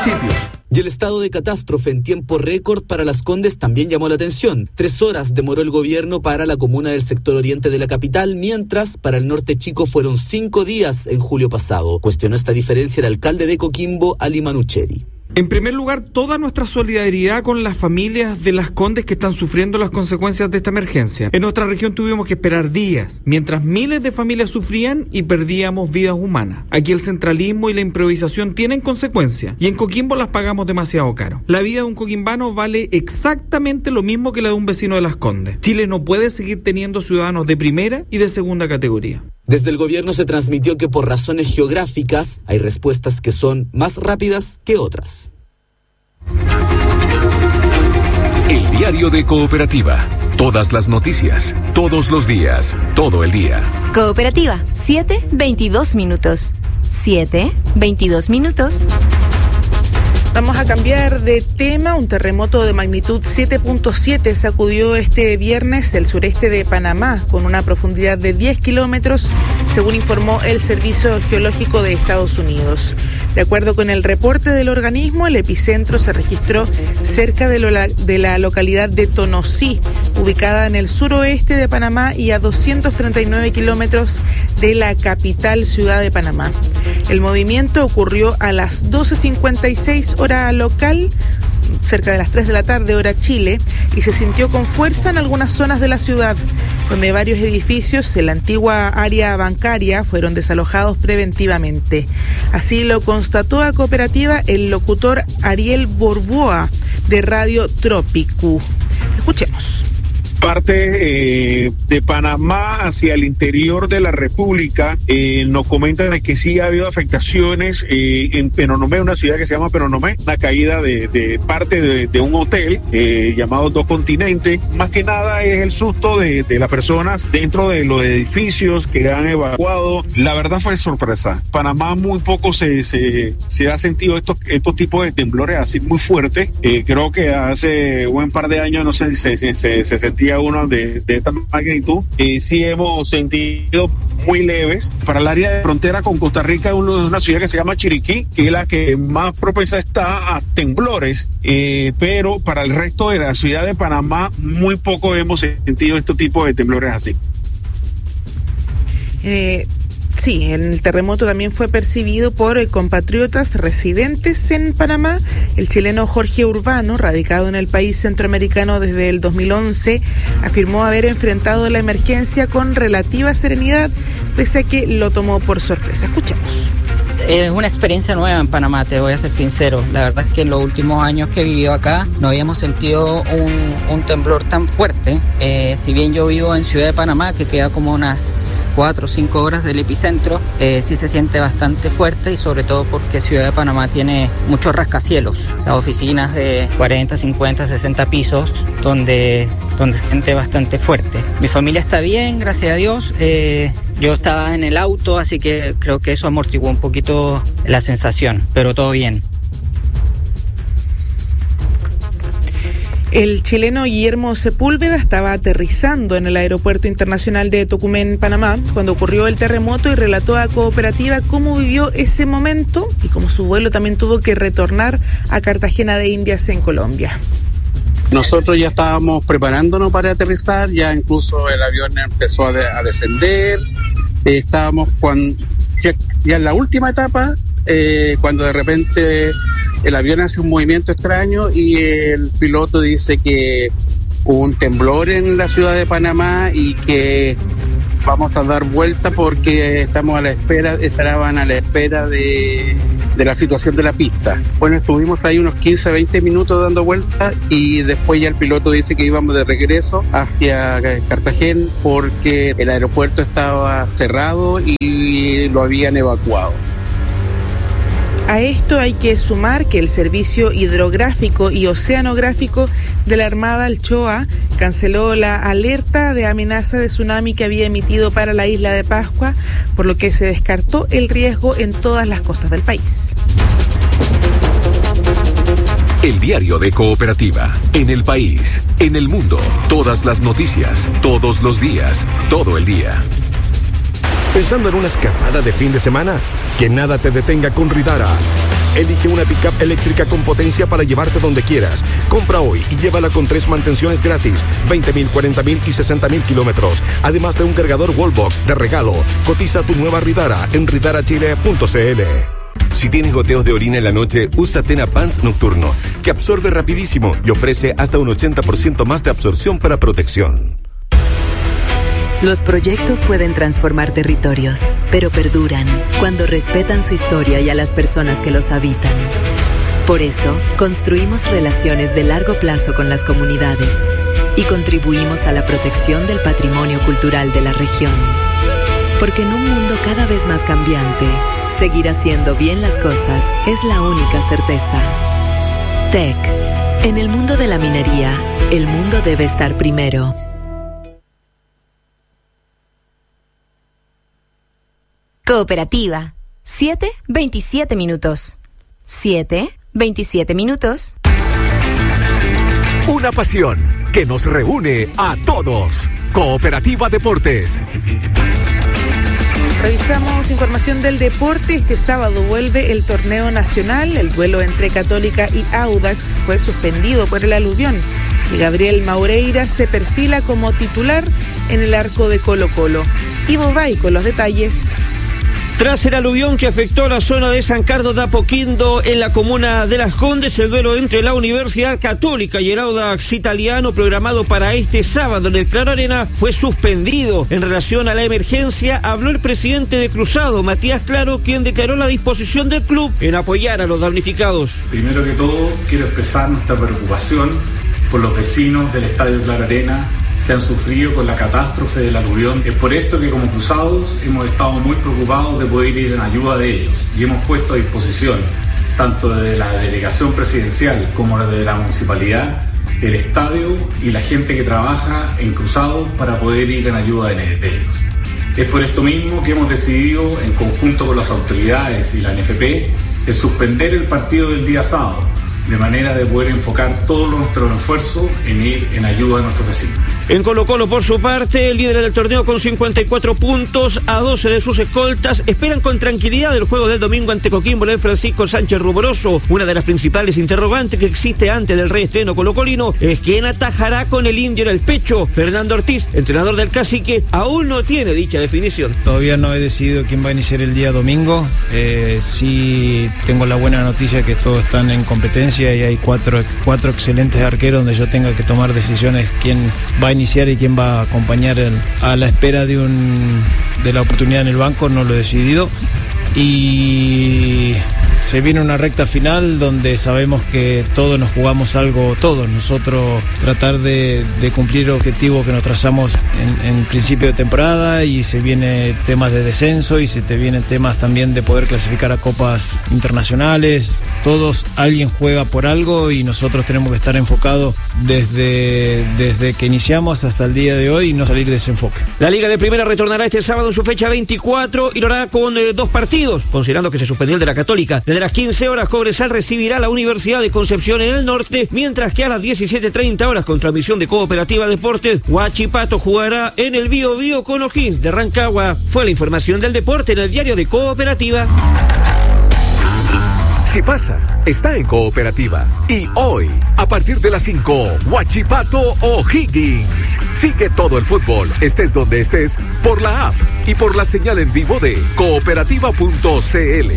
municipios. Y el estado de catástrofe en tiempo récord para Las Condes también llamó la atención. 3 horas demoró el gobierno para la comuna del sector oriente de la capital, mientras para el norte chico fueron 5 días en julio pasado. Cuestionó esta diferencia el alcalde de Coquimbo, Ali Manucheri. En primer lugar, toda nuestra solidaridad con las familias de Las Condes que están sufriendo las consecuencias de esta emergencia. En nuestra región tuvimos que esperar días, mientras miles de familias sufrían y perdíamos vidas humanas. Aquí el centralismo y la improvisación tienen consecuencias, y en Coquimbo las pagamos demasiado caro. La vida de un coquimbano vale exactamente lo mismo que la de un vecino de Las Condes. Chile no puede seguir teniendo ciudadanos de primera y de segunda categoría. Desde el gobierno se transmitió que por razones geográficas hay respuestas que son más rápidas que otras. El diario de Cooperativa. Todas las noticias, todos los días, todo el día. Cooperativa, 7:22 minutos. 7:22 minutos. Vamos a cambiar de tema. Un terremoto de magnitud 7.7 sacudió este viernes el sureste de Panamá con una profundidad de 10 kilómetros, según informó el Servicio Geológico de Estados Unidos. De acuerdo con el reporte del organismo, el epicentro se registró cerca de la localidad de Tonosí, ubicada en el suroeste de Panamá y a 239 kilómetros de la capital ciudad de Panamá. El movimiento ocurrió a las 12:56 hora local, cerca de las 3 de la tarde, hora Chile, y se sintió con fuerza en algunas zonas de la ciudad, donde varios edificios en la antigua área bancaria fueron desalojados preventivamente. Así lo constató a Cooperativa el locutor Ariel Borboa, de Radio Trópico. Escuchemos. Parte de Panamá hacia el interior de la República, nos comentan de que sí ha habido afectaciones en Penonomé, una ciudad que se llama Penonomé, la caída de parte de un hotel llamado Dos Continentes. Más que nada es el susto de las personas dentro de los edificios que han evacuado. La verdad fue sorpresa. Panamá muy poco se ha sentido estos tipos de temblores así muy fuertes. Creo que hace un par de años no sé, se sentía uno de esta magnitud. Sí hemos sentido muy leves. Para el área de frontera con Costa Rica, una ciudad que se llama Chiriquí, que es la que más propensa está a temblores, pero para el resto de la ciudad de Panamá muy poco hemos sentido este tipo de temblores así. Sí, el terremoto también fue percibido por compatriotas residentes en Panamá. El chileno Jorge Urbano, radicado en el país centroamericano desde el 2011, afirmó haber enfrentado la emergencia con relativa serenidad, pese a que lo tomó por sorpresa. Escuchemos. Es una experiencia nueva en Panamá, te voy a ser sincero. La verdad es que en los últimos años que he vivido acá no habíamos sentido un temblor tan fuerte. Si bien yo vivo en Ciudad de Panamá, que queda como unas 4 o 5 horas del epicentro, sí se siente bastante fuerte, y sobre todo porque Ciudad de Panamá tiene muchos rascacielos, o sea, oficinas de 40, 50, 60 pisos donde se siente bastante fuerte. Mi familia está bien, gracias a Dios. Yo estaba en el auto, así que creo que eso amortiguó un poquito la sensación, pero todo bien. El chileno Guillermo Sepúlveda estaba aterrizando en el Aeropuerto Internacional de Tocumen, Panamá, cuando ocurrió el terremoto, y relató a Cooperativa cómo vivió ese momento y cómo su vuelo también tuvo que retornar a Cartagena de Indias, en Colombia. Nosotros ya estábamos preparándonos para aterrizar, ya incluso el avión empezó a descender. Estábamos ya en la última etapa, cuando de repente el avión hace un movimiento extraño y el piloto dice que hubo un temblor en la ciudad de Panamá y que vamos a dar vuelta porque estaban a la espera de la situación de la pista. Bueno, estuvimos ahí unos 15, 20 minutos dando vuelta, y después ya el piloto dice que íbamos de regreso hacia Cartagena porque el aeropuerto estaba cerrado y lo habían evacuado. A esto hay que sumar que el Servicio Hidrográfico y Oceanográfico de la Armada, el CHOA, canceló la alerta de amenaza de tsunami que había emitido para la isla de Pascua, por lo que se descartó el riesgo en todas las costas del país. El diario de Cooperativa. En el país, en el mundo. Todas las noticias, todos los días, todo el día. ¿Pensando en una escapada de fin de semana? Que nada te detenga con Ridara. Elige una pick-up eléctrica con potencia para llevarte donde quieras. Compra hoy y llévala con 3 mantenciones gratis, 20.000, 40.000 y 60.000 kilómetros. Además de un cargador Wallbox de regalo. Cotiza tu nueva Ridara en ridarachile.cl. Si tienes goteos de orina en la noche, usa Tena Pants Nocturno, que absorbe rapidísimo y ofrece hasta un 80% más de absorción para protección. Los proyectos pueden transformar territorios, pero perduran cuando respetan su historia y a las personas que los habitan. Por eso, construimos relaciones de largo plazo con las comunidades y contribuimos a la protección del patrimonio cultural de la región. Porque en un mundo cada vez más cambiante, seguir haciendo bien las cosas es la única certeza. TEC. En el mundo de la minería, el mundo debe estar primero. Cooperativa. 7:27 minutos. 7:27 minutos. Una pasión que nos reúne a todos. Cooperativa Deportes. Revisamos información del deporte. Este sábado vuelve el torneo nacional. El duelo entre Católica y Audax fue suspendido por el aluvión. Y Gabriel Maureira se perfila como titular en el arco de Colo-Colo. Ivo Bay con los detalles. Tras el aluvión que afectó la zona de San Carlos de Apoquindo en la comuna de Las Condes, el duelo entre la Universidad Católica y el Audax italiano programado para este sábado en el Claro Arena fue suspendido. En relación a la emergencia, habló el presidente de Cruzado, Matías Claro, quien declaró la disposición del club en apoyar a los damnificados. Primero que todo, quiero expresar nuestra preocupación por los vecinos del Estadio Claro Arena que han sufrido con la catástrofe del aluvión. Es por esto que como Cruzados hemos estado muy preocupados de poder ir en ayuda de ellos y hemos puesto a disposición, tanto de la delegación presidencial como de la municipalidad, el estadio y la gente que trabaja en Cruzados para poder ir en ayuda de ellos. Es por esto mismo que hemos decidido, en conjunto con las autoridades y la NFP, el suspender el partido del día sábado, de manera de poder enfocar todo nuestro esfuerzo en ir en ayuda a nuestros vecinos. En Colo-Colo, por su parte, el líder del torneo con 54 puntos, a 12 de sus escoltas, esperan con tranquilidad el juego del domingo ante Coquimbo en el Francisco Sánchez Rumoroso. Una de las principales interrogantes que existe antes del reestreno colocolino es quién atajará con el indio en el pecho. Fernando Ortiz, entrenador del Cacique, aún no tiene dicha definición. Todavía no he decidido quién va a iniciar el día domingo. Sí tengo la buena noticia que todos están en competencia y hay cuatro excelentes arqueros donde yo tenga que tomar decisiones quién va a iniciar y quién va a acompañar a la espera de la oportunidad en el banco. No lo he decidido y se viene una recta final donde sabemos que todos nos jugamos algo, todos nosotros tratar de cumplir objetivos que nos trazamos en principio de temporada, y se vienen temas de descenso y se te vienen temas también de poder clasificar a copas internacionales. Todos, alguien juega por algo y nosotros tenemos que estar enfocados desde que iniciamos hasta el día de hoy y no salir de ese enfoque. La Liga de Primera retornará este sábado en su fecha 24 y lo hará con 2 partidos, considerando que se suspendió el de la Católica. Desde las 15 horas Cobresal recibirá a la Universidad de Concepción en el norte, mientras que a las 17:30 horas, con transmisión de Cooperativa Deportes, Huachipato jugará en el Bío Bío con O'Higgins de Rancagua. Fue la información del deporte en el diario de Cooperativa. Si pasa, está en Cooperativa. Y hoy, a partir de las 5, Huachipato O'Higgins. Sigue todo el fútbol, estés donde estés, por la app y por la señal en vivo de cooperativa.cl.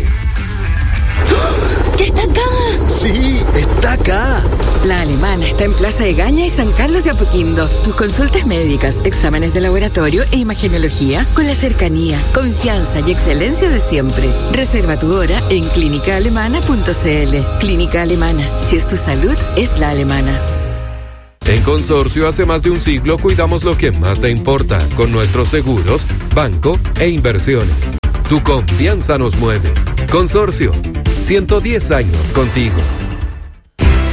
¡Ya está acá! Sí, está acá. La Alemana está en Plaza de Gaña y San Carlos de Apoquindo. Tus consultas médicas, exámenes de laboratorio e imagenología con la cercanía, confianza y excelencia de siempre. Reserva tu hora en clínicaalemana.cl. Clínica Alemana. Si es tu salud, es la alemana. En Consorcio, hace más de un siglo cuidamos lo que más te importa con nuestros seguros, banco e inversiones. Tu confianza nos mueve. Consorcio, 110 años contigo.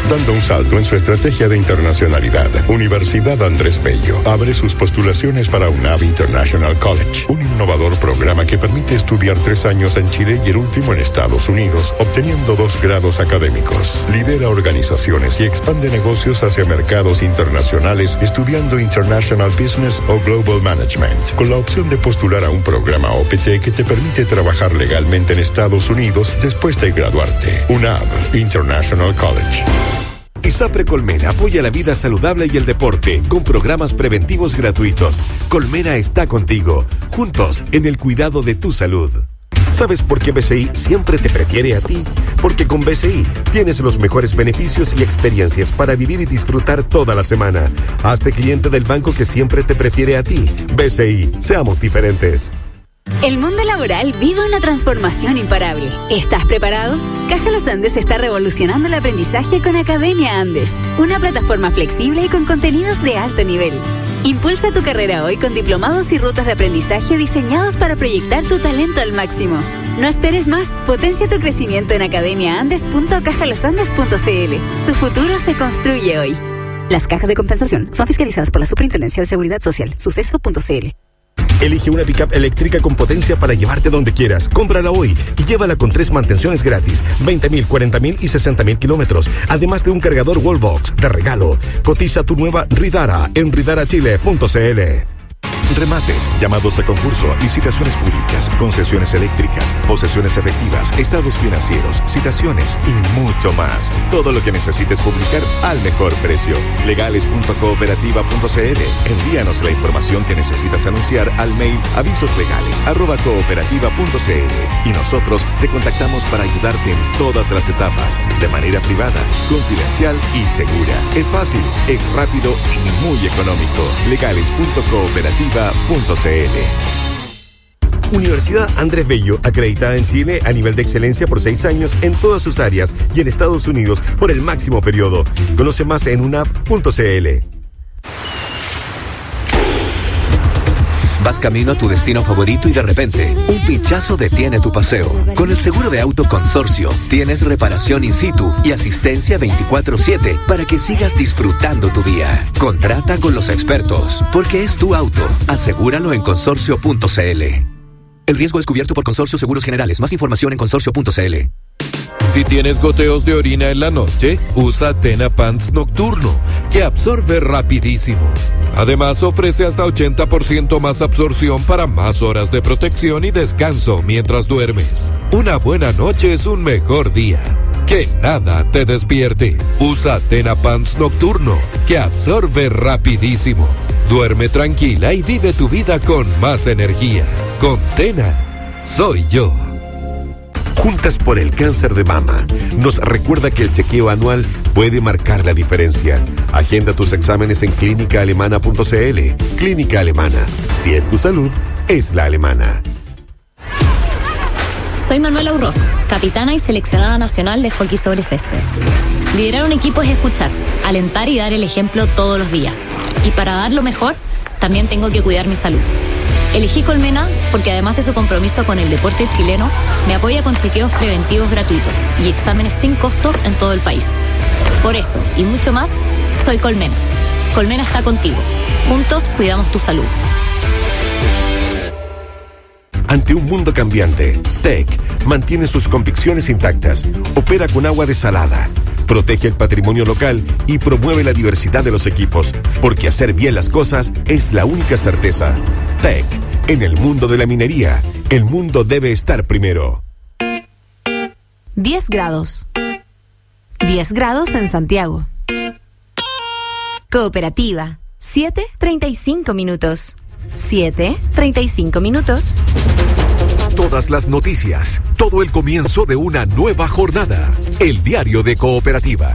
dando un salto en su estrategia de internacionalidad. Universidad Andrés Bello abre sus postulaciones para UNAV International College, un innovador programa que permite estudiar 3 años en Chile y el último en Estados Unidos, obteniendo 2 grados académicos. Lidera organizaciones y expande negocios hacia mercados internacionales estudiando International Business o Global Management, con la opción de postular a un programa OPT que te permite trabajar legalmente en Estados Unidos después de graduarte. UNAV International College. ISAPRE Colmena apoya la vida saludable y el deporte con programas preventivos gratuitos. Colmena está contigo, juntos en el cuidado de tu salud. ¿Sabes por qué BCI siempre te prefiere a ti? Porque con BCI tienes los mejores beneficios y experiencias para vivir y disfrutar toda la semana. Hazte cliente del banco que siempre te prefiere a ti. BCI, seamos diferentes. El mundo laboral vive una transformación imparable. ¿Estás preparado? Caja Los Andes está revolucionando el aprendizaje con Academia Andes, una plataforma flexible y con contenidos de alto nivel. Impulsa tu carrera hoy con diplomados y rutas de aprendizaje diseñados para proyectar tu talento al máximo. No esperes más, potencia tu crecimiento en academiaandes.cajalosandes.cl. Tu futuro se construye hoy. Las cajas de compensación son fiscalizadas por la Superintendencia de Seguridad Social, suceso.cl. Elige una pickup eléctrica con potencia para llevarte donde quieras. Cómprala hoy y llévala con 3 mantenciones gratis, 20.000, 40.000 y 60.000 kilómetros, además de un cargador Wallbox de regalo. Cotiza tu nueva Ridara en ridarachile.cl. Remates, llamados a concurso, licitaciones públicas, concesiones eléctricas, posesiones efectivas, estados financieros, citaciones y mucho más. Todo lo que necesites publicar al mejor precio. Legales.cooperativa.cl. Envíanos la información que necesitas anunciar al mail avisoslegales@cooperativa.cl y nosotros te contactamos para ayudarte en todas las etapas, de manera privada, confidencial y segura. Es fácil, es rápido y muy económico. Legales.cooperativa.cl. Universidad Andrés Bello, acreditada en Chile a nivel de excelencia por 6 años en todas sus áreas y en Estados Unidos por el máximo periodo. Conoce más en unav.cl. Vas camino a tu destino favorito y de repente, un pinchazo detiene tu paseo. Con el seguro de auto Consorcio, tienes reparación in situ y asistencia 24/7 para que sigas disfrutando tu día. Contrata con los expertos, porque es tu auto. Asegúralo en consorcio.cl. El riesgo es cubierto por Consorcio Seguros Generales. Más información en consorcio.cl. Si tienes goteos de orina en la noche, usa Tena Pants Nocturno, que absorbe rapidísimo. Además, ofrece hasta 80% más absorción para más horas de protección y descanso mientras duermes. Una buena noche es un mejor día. Que nada te despierte. Usa Tena Pants Nocturno, que absorbe rapidísimo. Duerme tranquila y vive tu vida con más energía. Con Tena, soy yo. Juntas por el cáncer de mama nos recuerda que el chequeo anual puede marcar la diferencia. Agenda tus exámenes en clínicaalemana.cl. Clínica Alemana. Si es tu salud, es la alemana. Soy Manuela Urroz, capitana y seleccionada nacional de hockey sobre césped. Liderar un equipo es escuchar, alentar y dar el ejemplo todos los días. Y para dar lo mejor, también tengo que cuidar mi salud. Elegí Colmena porque además de su compromiso con el deporte chileno, me apoya con chequeos preventivos gratuitos y exámenes sin costo en todo el país. Por eso, y mucho más, soy Colmena. Colmena está contigo. Juntos cuidamos tu salud. Ante un mundo cambiante, TEC mantiene sus convicciones intactas, opera con agua desalada, protege el patrimonio local y promueve la diversidad de los equipos, porque hacer bien las cosas es la única certeza. TEC, en el mundo de la minería, el mundo debe estar primero. 10 grados. 10 grados en Santiago. Cooperativa, 7:35 minutos. 7:35 minutos. Todas las noticias, todo el comienzo de una nueva jornada. El diario de Cooperativa.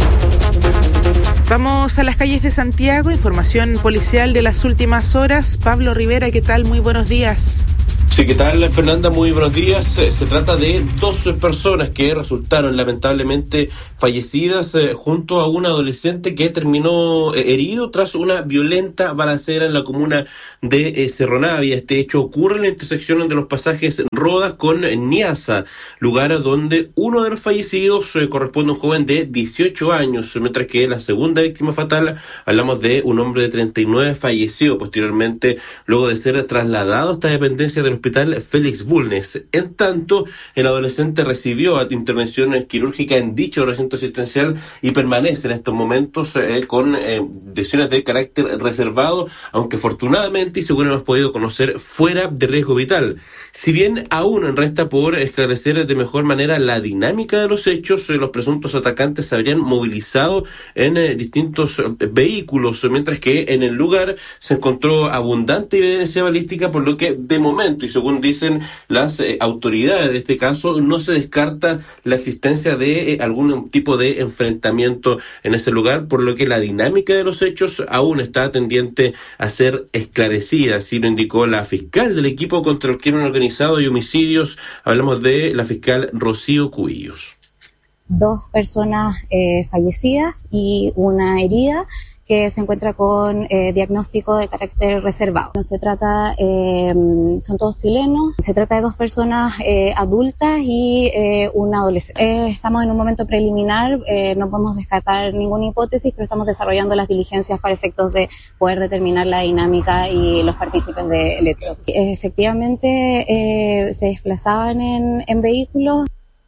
Vamos a las calles de Santiago, información policial de las últimas horas. Pablo Rivera, ¿qué tal? Muy buenos días. Sí, ¿qué tal, Fernanda? Muy buenos días. Se trata de 2 personas que resultaron lamentablemente fallecidas junto a un adolescente que terminó herido tras una violenta balacera en la comuna de Cerro Navia. Este hecho ocurre en la intersección de los pasajes Rodas con Niasa, lugar donde uno de los fallecidos corresponde a un joven de 18 años, mientras que la segunda víctima fatal, hablamos de un hombre de 39, falleció posteriormente luego de ser trasladado a esta dependencia del hospital Félix Bulnes. En tanto, el adolescente recibió intervención quirúrgica en dicho recinto asistencial y permanece en estos momentos con lesiones de carácter reservado, aunque afortunadamente, y según hemos podido conocer, fuera de riesgo vital. Si bien aún resta por esclarecer de mejor manera la dinámica de los hechos, los presuntos atacantes se habrían movilizado en distintos vehículos, mientras que en el lugar se encontró abundante evidencia balística, por lo que de momento, y según dicen las autoridades de este caso, no se descarta la existencia de algún tipo de enfrentamiento en ese lugar, por lo que la dinámica de los hechos aún está tendiente a ser esclarecida, así lo indicó la fiscal del equipo contra el crimen organizado y homicidios, hablamos de la fiscal Rocío Cubillos. 2 personas fallecidas y una herida que se encuentra con diagnóstico de carácter reservado. No se trata, son todos chilenos, se trata de 2 personas adultas y un adolescente. Estamos en un momento preliminar, no podemos descartar ninguna hipótesis, pero estamos desarrollando las diligencias para efectos de poder determinar la dinámica y los partícipes del hecho. Efectivamente, se desplazaban en vehículos.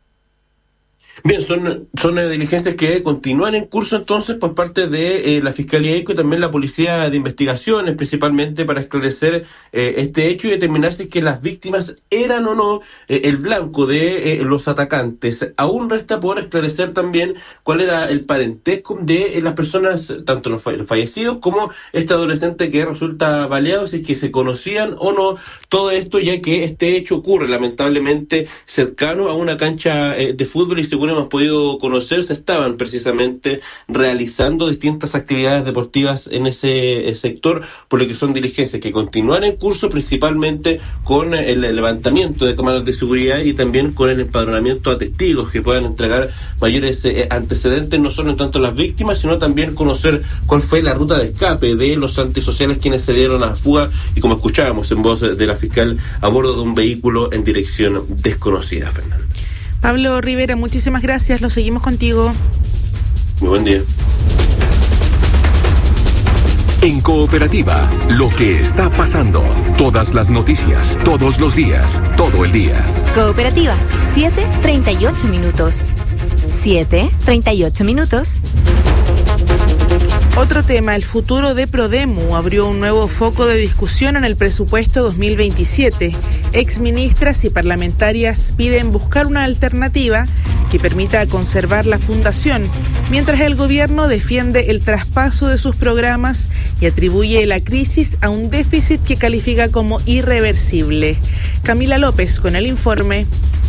Bien, son diligencias que continúan en curso entonces por parte de la Fiscalía ICO y también la Policía de Investigaciones, principalmente para esclarecer este hecho y determinar si es que las víctimas eran o no el blanco de los atacantes. Aún resta por esclarecer también cuál era el parentesco de las personas, tanto los fallecidos como este adolescente que resulta baleado, si es que se conocían o no. Todo esto ya que este hecho ocurre lamentablemente cercano a una cancha de fútbol y según hemos podido conocer, se estaban precisamente realizando distintas actividades deportivas en ese sector, por lo que son diligencias que continúan en curso, principalmente con el levantamiento de cámaras de seguridad y también con el empadronamiento a testigos que puedan entregar mayores antecedentes, no solo en tanto las víctimas, sino también conocer cuál fue la ruta de escape de los antisociales quienes se dieron a la fuga y, como escuchábamos en voz de la fiscal, a bordo de un vehículo en dirección desconocida. Fernando. Pablo Rivera, muchísimas gracias, lo seguimos contigo. Muy buen día. En Cooperativa, lo que está pasando. Todas las noticias, todos los días, todo el día. Cooperativa, 7:38 minutos. 7:38 minutos. Otro tema, el futuro de Prodemu abrió un nuevo foco de discusión en el presupuesto 2027. Exministras y parlamentarias piden buscar una alternativa que permita conservar la fundación, mientras el gobierno defiende el traspaso de sus programas y atribuye la crisis a un déficit que califica como irreversible. Camila López con el informe.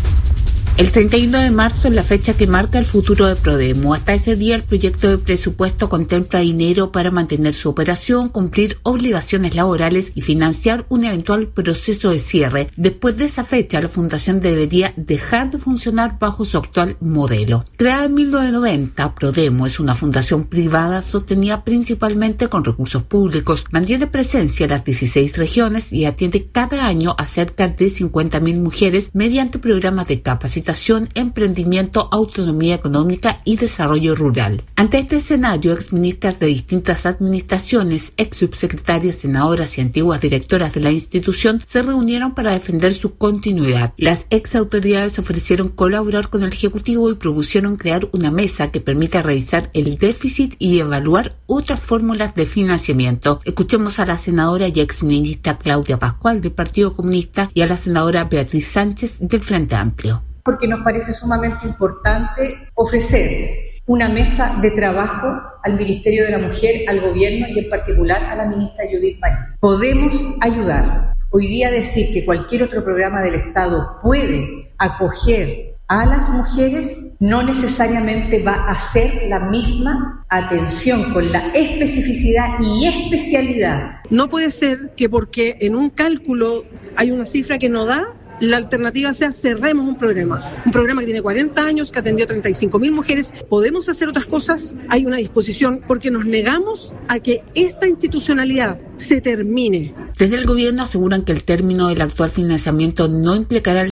El 31 de marzo es la fecha que marca el futuro de Prodemu. Hasta ese día el proyecto de presupuesto contempla dinero para mantener su operación, cumplir obligaciones laborales y financiar un eventual proceso de cierre. Después de esa fecha, la fundación debería dejar de funcionar bajo su actual modelo. Creada en 1990, Prodemu es una fundación privada sostenida principalmente con recursos públicos. Mantiene presencia en las 16 regiones y atiende cada año a cerca de 50.000 mujeres mediante programas de capacitación, emprendimiento, autonomía económica y desarrollo rural. Ante este escenario, exministras de distintas administraciones, ex subsecretarias, senadoras y antiguas directoras de la institución se reunieron para defender su continuidad. Las ex autoridades ofrecieron colaborar con el Ejecutivo y propusieron crear una mesa que permita revisar el déficit y evaluar otras fórmulas de financiamiento. Escuchemos a la senadora y exministra Claudia Pascual del Partido Comunista y a la senadora Beatriz Sánchez del Frente Amplio. Porque nos parece sumamente importante ofrecer una mesa de trabajo al Ministerio de la Mujer, al Gobierno y en particular a la ministra Judith Marín. Podemos ayudar. Hoy día decir que cualquier otro programa del Estado puede acoger a las mujeres no necesariamente va a ser la misma atención con la especificidad y especialidad. No puede ser que porque en un cálculo hay una cifra que no da, la alternativa sea cerremos un programa que tiene 40 años, que atendió 35.000 mujeres. Podemos hacer otras cosas, hay una disposición, porque nos negamos a que esta institucionalidad se termine. Desde el gobierno aseguran que el término del actual financiamiento no implicará el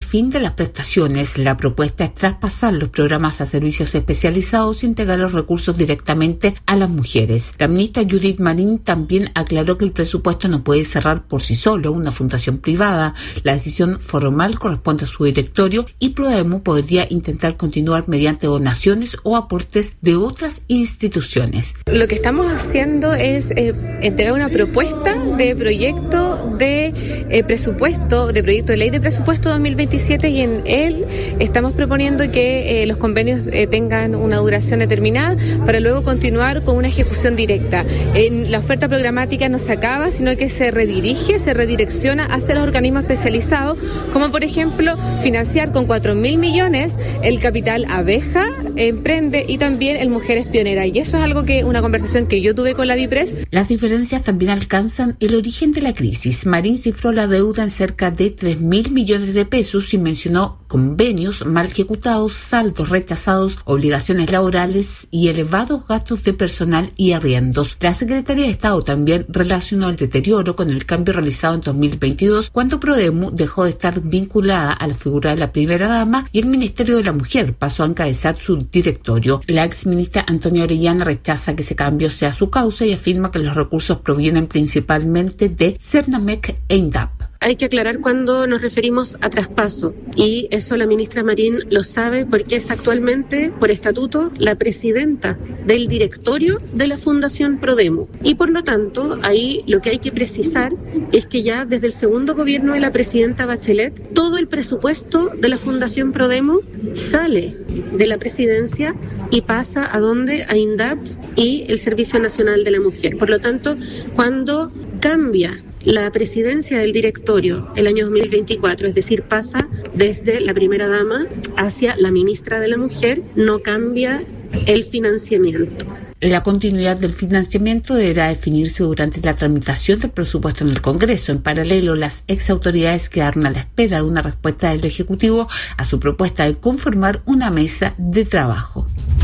fin de las prestaciones. La propuesta es traspasar los programas a servicios especializados y entregar los recursos directamente a las mujeres. La ministra Judith Marín también aclaró que el presupuesto no puede cerrar por sí solo una fundación privada. La decisión formal corresponde a su directorio y Prodemo podría intentar continuar mediante donaciones o aportes de otras instituciones. Lo que estamos haciendo es entregar una propuesta de proyecto de presupuesto, de proyecto de ley de presupuesto 2027, y en él estamos proponiendo que los convenios tengan una duración determinada para luego continuar con una ejecución directa. La oferta programática no se acaba, sino que se redirige, se redirecciona hacia los organismos especializados, como por ejemplo financiar con 4.000 millones el capital Abeja Emprende y también el Mujeres Pioneras. Y eso es algo que una conversación que yo tuve con la DIPRES. Las diferencias también alcanzan el origen de la crisis. Marín cifró la deuda en cerca de 3.000 millones de pesos y mencionó convenios mal ejecutados, saldos rechazados, obligaciones laborales y elevados gastos de personal y arriendos. La Secretaría de Estado también relacionó el deterioro con el cambio realizado en 2022, cuando Prodemo dejó de estar vinculada a la figura de la primera dama y el Ministerio de la Mujer pasó a encabezar su directorio. La exministra Antonia Orellana rechaza que ese cambio sea su causa y afirma que los recursos provienen principalmente de Cernamec e INDAP. Hay que aclarar cuando nos referimos a traspaso, y eso la ministra Marín lo sabe porque es actualmente, por estatuto, la presidenta del directorio de la Fundación Prodemo. Y por lo tanto, ahí lo que hay que precisar es que ya desde el segundo gobierno de la presidenta Bachelet, todo el presupuesto de la Fundación Prodemo sale de la presidencia y pasa ¿a dónde? A INDAP y el Servicio Nacional de la Mujer. Por lo tanto, cuando cambia la presidencia del directorio el año 2024, es decir, pasa desde la primera dama hacia la ministra de la Mujer, no cambia el financiamiento. La continuidad del financiamiento deberá definirse durante la tramitación del presupuesto en el Congreso. En paralelo, las exautoridades quedaron a la espera de una respuesta del Ejecutivo a su propuesta de conformar una mesa de trabajo.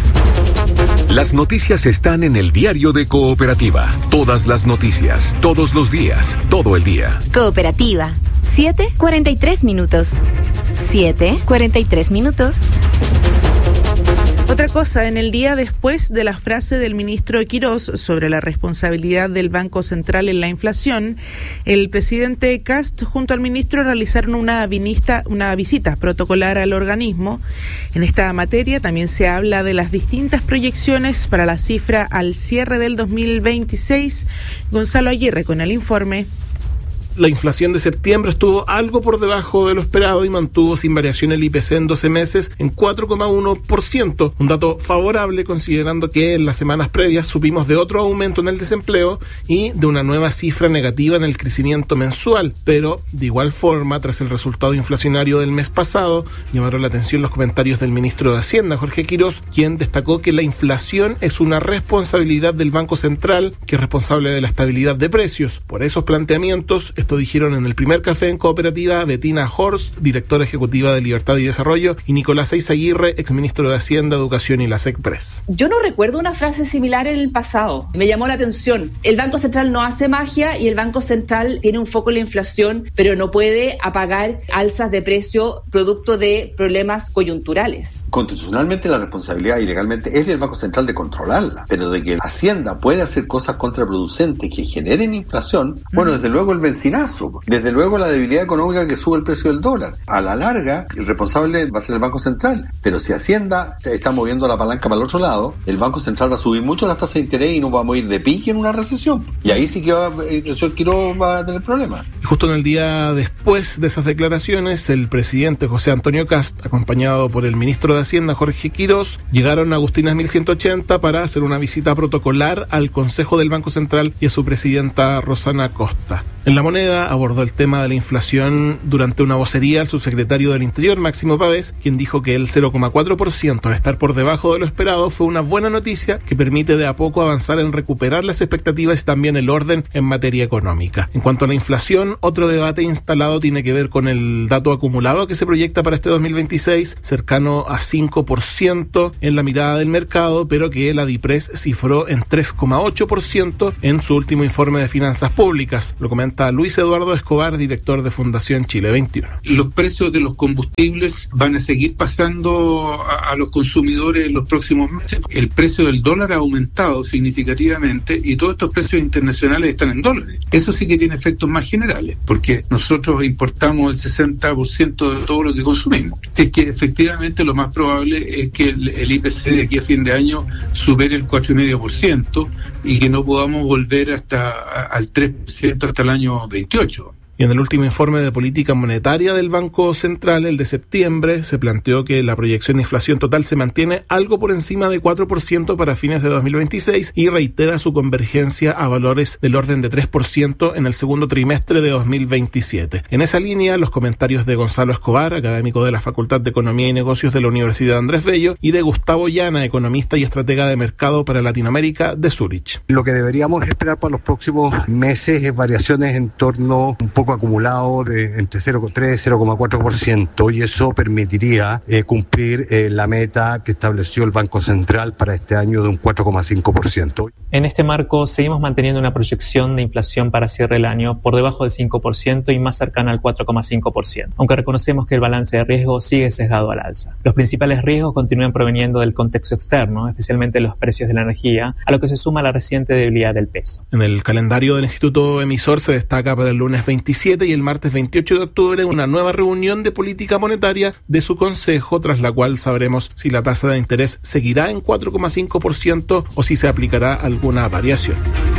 Las noticias están en el diario de Cooperativa. Todas las noticias, todos los días, todo el día. Cooperativa, 7:43 minutos. 7:43 minutos. Otra cosa, en el día después de la frase del ministro Quirós sobre la responsabilidad del Banco Central en la inflación, el presidente Kast junto al ministro realizaron una visita protocolar al organismo. En esta materia también se habla de las distintas proyecciones para la cifra al cierre del 2026. Gonzalo Aguirre con el informe. La inflación de septiembre estuvo algo por debajo de lo esperado y mantuvo sin variación el IPC en 12 meses en 4,1%, un dato favorable considerando que en las semanas previas supimos de otro aumento en el desempleo y de una nueva cifra negativa en el crecimiento mensual. Pero, de igual forma, tras el resultado inflacionario del mes pasado, llamaron la atención los comentarios del ministro de Hacienda, Jorge Quirós, quien destacó que la inflación es una responsabilidad del Banco Central, que es responsable de la estabilidad de precios. Por esos planteamientos, esto dijeron en el primer café en Cooperativa Bettina Horst, directora ejecutiva de Libertad y Desarrollo, y Nicolás Eizaguirre, exministro de Hacienda, Educación y la SECPRES. Yo no recuerdo una frase similar en el pasado. Me llamó la atención. El Banco Central no hace magia y el Banco Central tiene un foco en la inflación, pero no puede apagar alzas de precio producto de problemas coyunturales. Constitucionalmente la responsabilidad y legalmente es del Banco Central de controlarla, pero de que Hacienda puede hacer cosas contraproducentes que generen inflación, bueno, desde luego el vencimiento, desde luego la debilidad económica que sube el precio del dólar. A la larga, el responsable va a ser el Banco Central. Pero si Hacienda está moviendo la palanca para el otro lado, el Banco Central va a subir mucho las tasas de interés y nos vamos a ir de pique en una recesión. Y ahí sí que el señor Quirós va a tener problemas. Justo en el día después de esas declaraciones, el presidente José Antonio Kast, acompañado por el ministro de Hacienda Jorge Quirós, llegaron a Agustinas 1180 para hacer una visita protocolar al Consejo del Banco Central y a su presidenta Rosana Costa. En La Moneda abordó el tema de la inflación durante una vocería al subsecretario del Interior, Máximo Pavés, quien dijo que el 0,4% al estar por debajo de lo esperado fue una buena noticia que permite de a poco avanzar en recuperar las expectativas y también el orden en materia económica. En cuanto a la inflación, otro debate instalado tiene que ver con el dato acumulado que se proyecta para este 2026, cercano a 5% en la mirada del mercado, pero que la DIPRES cifró en 3,8% en su último informe de finanzas públicas. Lo comenta comenta Luis Eduardo Escobar, director de Fundación Chile 21. Los precios de los combustibles van a seguir pasando a los consumidores en los próximos meses. El precio del dólar ha aumentado significativamente y todos estos precios internacionales están en dólares. Eso sí que tiene efectos más generales, porque nosotros importamos el 60% de todo lo que consumimos. Es que efectivamente lo más probable es que el IPC de aquí a fin de año supere el 4,5% y que no podamos volver hasta al 3% hasta el año 28. Y en el último informe de política monetaria del Banco Central, el de septiembre, se planteó que la proyección de inflación total se mantiene algo por encima de 4% para fines de 2026 y reitera su convergencia a valores del orden de 3% en el segundo trimestre de 2027. En esa línea, los comentarios de Gonzalo Escobar, académico de la Facultad de Economía y Negocios de la Universidad Andrés Bello, y de Gustavo Llana, economista y estratega de mercado para Latinoamérica de Zurich. Lo que deberíamos esperar para los próximos meses es variaciones en torno un poco acumulado de entre 0,3 y 0,4%, y eso permitiría cumplir la meta que estableció el Banco Central para este año de un 4,5%. En este marco seguimos manteniendo una proyección de inflación para cierre del año por debajo del 5% y más cercana al 4,5%, aunque reconocemos que el balance de riesgo sigue sesgado al alza. Los principales riesgos continúan proveniendo del contexto externo, especialmente los precios de la energía, a lo que se suma la reciente debilidad del peso. En el calendario del Instituto Emisor se destaca para el lunes 27 y el martes 28 de octubre una nueva reunión de política monetaria de su consejo, tras la cual sabremos si la tasa de interés seguirá en 4,5% o si se aplicará alguna variación.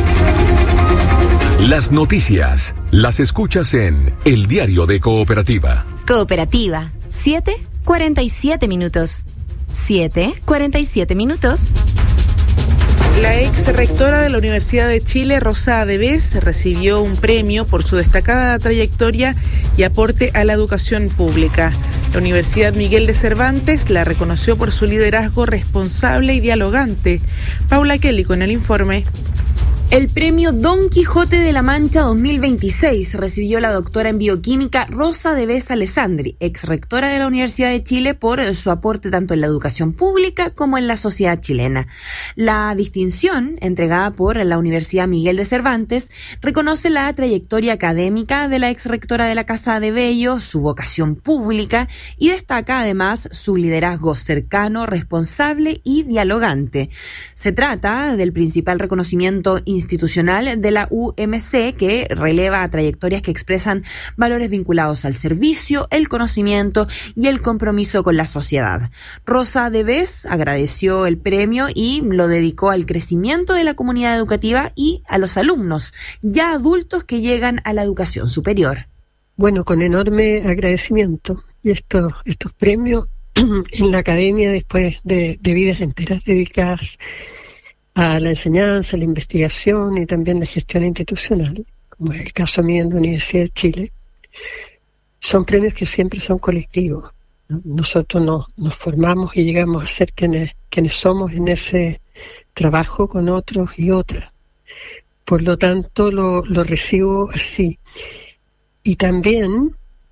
Las noticias las escuchas en El Diario de Cooperativa. Cooperativa, 7:47 minutos. 7:47 minutos. La ex rectora de la Universidad de Chile, Rosa Devés, recibió un premio por su destacada trayectoria y aporte a la educación pública. La Universidad Miguel de Cervantes la reconoció por su liderazgo responsable y dialogante. Paula Kelly con el informe. El premio Don Quijote de la Mancha 2026 recibió la doctora en bioquímica Rosa Devés Alessandri, ex rectora de la Universidad de Chile, por su aporte tanto en la educación pública como en la sociedad chilena. La distinción, entregada por la Universidad Miguel de Cervantes, reconoce la trayectoria académica de la ex rectora de la Casa de Bello, su vocación pública, y destaca además su liderazgo cercano, responsable y dialogante. Se trata del principal reconocimiento institucional de la UMC, que releva trayectorias que expresan valores vinculados al servicio, el conocimiento y el compromiso con la sociedad. Rosa Devés agradeció el premio y lo dedicó al crecimiento de la comunidad educativa y a los alumnos, ya adultos que llegan a la educación superior. Bueno, con enorme agradecimiento. Y estos premios en la academia, después de vidas enteras dedicadas a la enseñanza, la investigación y también la gestión institucional, como es el caso mío en la Universidad de Chile, son premios que siempre son colectivos, ¿no? Nosotros nos formamos y llegamos a ser quienes somos en ese trabajo con otros y otras. Por lo tanto, lo recibo así. Y también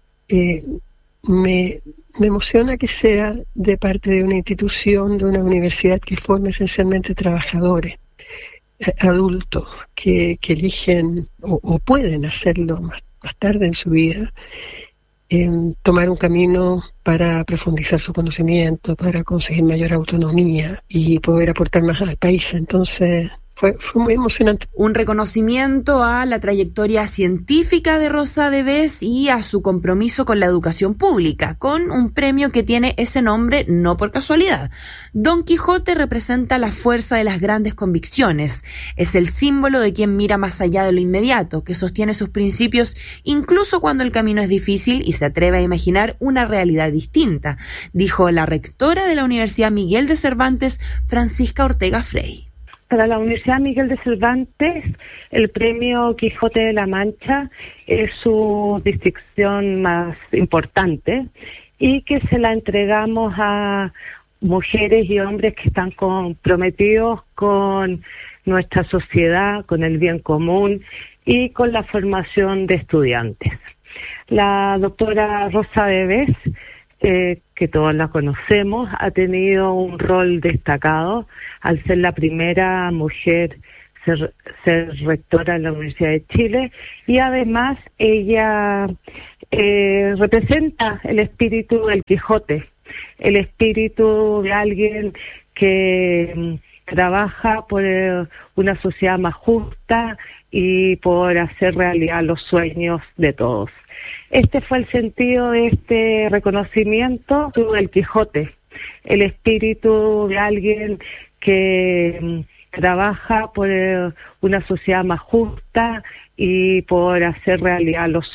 me emociona que sea de parte de una institución, de una universidad que forma esencialmente trabajadores, adultos, que eligen o pueden hacerlo más tarde en su vida, tomar un camino para profundizar su conocimiento, para conseguir mayor autonomía y poder aportar más al país. Entonces, fue muy emocionante. Un reconocimiento a la trayectoria científica de Rosa Devés y a su compromiso con la educación pública, con un premio que tiene ese nombre no por casualidad. Don Quijote representa la fuerza de las grandes convicciones. Es el símbolo de quien mira más allá de lo inmediato, que sostiene sus principios incluso cuando el camino es difícil y se atreve a imaginar una realidad distinta, dijo la rectora de la Universidad Miguel de Cervantes, Francisca Ortega Frey. Para la Universidad Miguel de Cervantes, el premio Quijote de la Mancha es su distinción más importante y que se la entregamos a mujeres y hombres que están comprometidos con nuestra sociedad, con el bien común y con la formación de estudiantes. La doctora Rosa Devés, que todos la conocemos, ha tenido un rol destacado al ser la primera mujer ser rectora en la Universidad de Chile, y además ella representa el espíritu del Quijote, el espíritu de alguien que trabaja por una sociedad más justa y por hacer realidad los sueños de todos. Este fue el sentido de este reconocimiento del Quijote, el espíritu de alguien que trabaja por una sociedad más justa y por hacer realidad los